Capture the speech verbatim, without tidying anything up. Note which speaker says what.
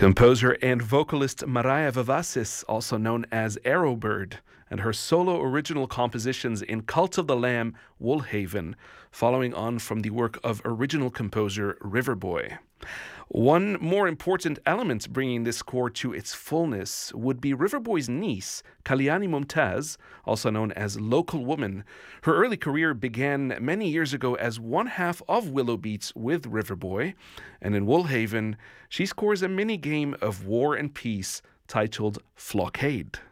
Speaker 1: Composer and vocalist Mariah Vivassis, also known as Arrowbird, and her solo original compositions in Cult of the Lamb, Woolhaven, following on from the work of original composer Riverboy. One more important element bringing this score to its fullness would be Riverboy's niece, Kalyani Mumtaz, also known as Local Woman. Her early career began many years ago as one half of Willow Beats with Riverboy, and in Woolhaven, she scores a mini game of War and Peace titled Flockade.